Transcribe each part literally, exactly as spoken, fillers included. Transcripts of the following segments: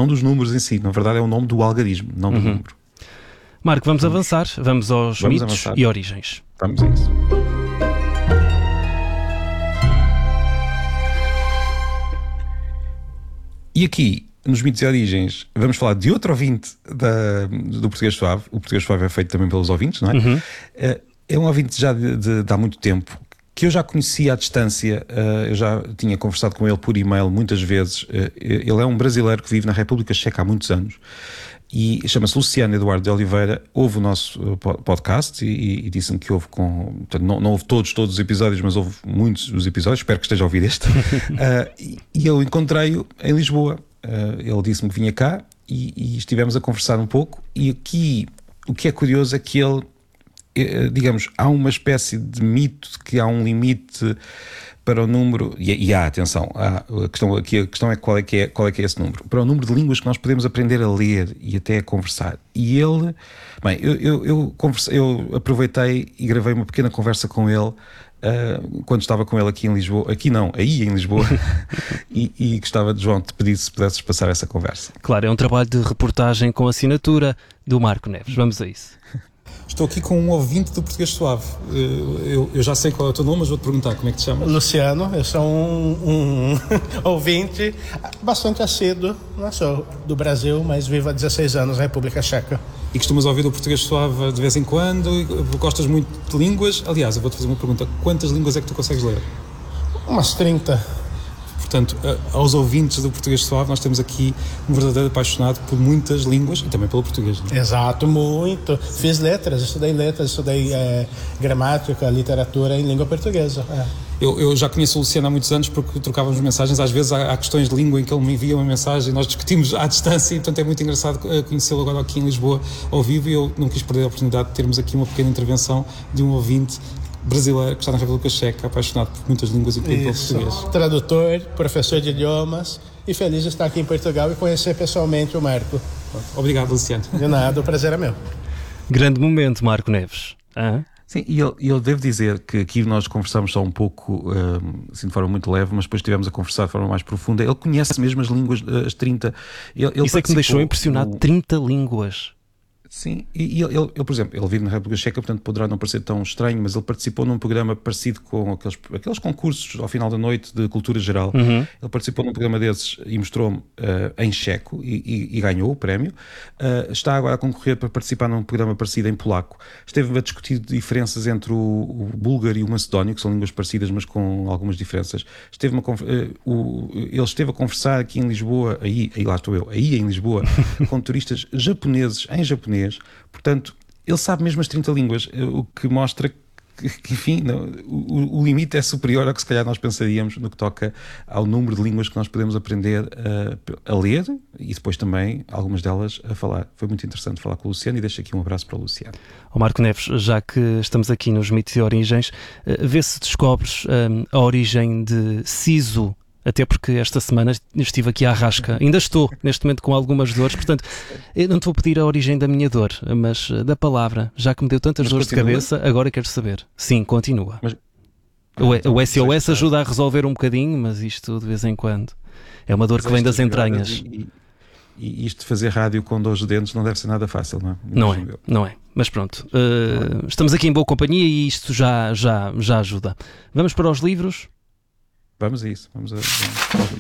não dos números em si. Na verdade é o nome do algarismo, não do uhum. número. Marco, vamos, vamos avançar. Vamos aos vamos mitos avançar. e origens. Vamos a isso. E aqui, nos mitos e origens, vamos falar de outro ouvinte da, do Português Suave. O Português Suave é feito também pelos ouvintes, não é? Uhum. É um ouvinte já de, de, de há muito tempo, que eu já conhecia à distância. Eu já tinha conversado com ele por e-mail muitas vezes. Ele é um brasileiro que vive na República Checa há muitos anos e chama-se Luciano Eduardo de Oliveira. Ouve o nosso podcast e, e disse-me que ouve com... Portanto, não, não ouve todos, todos os episódios, mas ouve muitos dos episódios. Espero que esteja a ouvir este. uh, e, e eu encontrei-o em Lisboa. Uh, ele disse-me que vinha cá e, e estivemos a conversar um pouco. E aqui o que é curioso é que ele, digamos, há uma espécie de mito que há um limite para o número, e, e há, atenção, há, a, questão, aqui, a questão é qual é, que é qual é que é esse número, para o número de línguas que nós podemos aprender a ler e até a conversar. E ele, bem, eu, eu, eu, converse, eu aproveitei e gravei uma pequena conversa com ele Uh, quando estava com ele aqui em Lisboa, aqui não, aí em Lisboa, e, e gostava de, João, te pedir se pudesses passar essa conversa. Claro, é um trabalho de reportagem com assinatura do Marco Neves. Vamos a isso. Estou aqui com um ouvinte do Português Suave. Eu, eu já sei qual é o teu nome, mas vou-te perguntar como é que te chamas. Luciano, eu sou um, um ouvinte bastante assíduo, não sou do Brasil, mas vivo há dezesseis anos na República Checa. E costumas ouvir o Português Suave de vez em quando? Gostas muito de línguas? Aliás, eu vou-te fazer uma pergunta. Quantas línguas é que tu consegues ler? Umas trinta. Portanto, aos ouvintes do Português Suave, nós temos aqui um verdadeiro apaixonado por muitas línguas e também pelo português, não é? Exato, muito. Fiz letras, estudei letras, estudei é, gramática, literatura em língua portuguesa. É. Eu, eu já conheço o Luciano há muitos anos porque trocávamos mensagens. Às vezes há, há questões de língua em que ele me envia uma mensagem e nós discutimos à distância, e portanto é muito engraçado conhecê-lo agora aqui em Lisboa ao vivo, e eu não quis perder a oportunidade de termos aqui uma pequena intervenção de um ouvinte brasileiro que está na República Checa, apaixonado por muitas línguas e pelo português. Tradutor, professor de idiomas e feliz de estar aqui em Portugal e conhecer pessoalmente o Marco. Obrigado, Luciano. De nada, o prazer é meu. Grande momento, Marco Neves. Uhum. Sim, e eu, eu devo dizer que aqui nós conversamos só um pouco, um, assim, de forma muito leve, mas depois estivemos a conversar de forma mais profunda. Ele conhece mesmo as línguas, as trinta. Ele, ele Isso é que me deixou impressionado, no... trinta línguas. Sim, e ele, ele, ele, por exemplo, ele vive na República Checa, portanto poderá não parecer tão estranho, mas ele participou num programa parecido com aqueles, aqueles concursos ao final da noite de cultura geral. Uhum. Ele participou num programa desses e mostrou-me uh, em checo e, e, e ganhou o prémio. Uh, está agora a concorrer para participar num programa parecido em polaco. Esteve a discutir diferenças entre o, o búlgaro e o macedónio, que são línguas parecidas, mas com algumas diferenças. Esteve uma, uh, o, ele esteve a conversar aqui em Lisboa, aí, aí lá estou eu, aí em Lisboa, com turistas japoneses, em japonês. Portanto, ele sabe mesmo as trinta línguas, o que mostra que, que enfim, não, o, o limite é superior ao que se calhar nós pensaríamos no que toca ao número de línguas que nós podemos aprender a, a ler e depois também, algumas delas, a falar. Foi muito interessante falar com o Luciano e deixo aqui um abraço para o Luciano. Oh, Marco Neves, já que estamos aqui nos mitos e origens, vê se descobres um, a origem de Siso. Até porque esta semana estive aqui à rasca, ainda estou neste momento com algumas dores, portanto eu não te vou pedir a origem da minha dor, mas da palavra, já que me deu tantas mas dores continua? de cabeça, agora quero saber. Sim, continua. Mas... Ah, o, então, o S O S ajuda a resolver um bocadinho, mas isto de vez em quando é uma dor mas que vem das entranhas. E, e isto de fazer rádio com dores de dentes não deve ser nada fácil, não é? Não é, não é. Mas pronto, uh, estamos aqui em boa companhia e isto já, já, já ajuda. Vamos para os livros? Vamos a isso, vamos a... Vamos.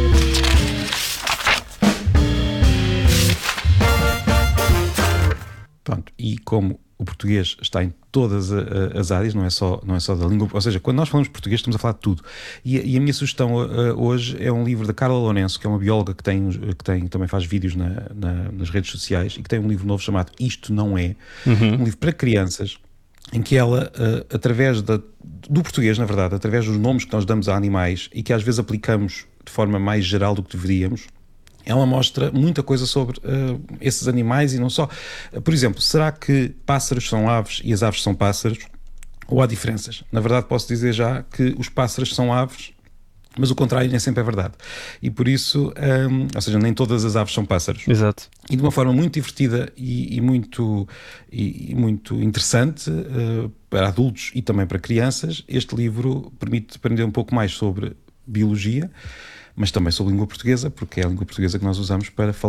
Pronto, e como o português está em todas as áreas, não é só, não é só da língua, ou seja, quando nós falamos português estamos a falar de tudo. E, e a minha sugestão uh, hoje é um livro da Carla Lourenço, que é uma bióloga que, tem, que tem, também faz vídeos na, na, nas redes sociais e que tem um livro novo chamado Isto Não É, uhum. um livro para crianças, em que ela, uh, através da, do português, na verdade, através dos nomes que nós damos a animais e que às vezes aplicamos de forma mais geral do que deveríamos, ela mostra muita coisa sobre uh, esses animais e não só. Uh, por exemplo, será que pássaros são aves e as aves são pássaros? Ou há diferenças? Na verdade, posso dizer já que os pássaros são aves, mas o contrário nem sempre é verdade. E por isso, um, ou seja, nem todas as aves são pássaros. Exato. E de uma forma muito divertida e, e, muito, e, e muito interessante uh, para adultos e também para crianças, este livro permite aprender um pouco mais sobre biologia, mas também sobre língua portuguesa, porque é a língua portuguesa que nós usamos para falar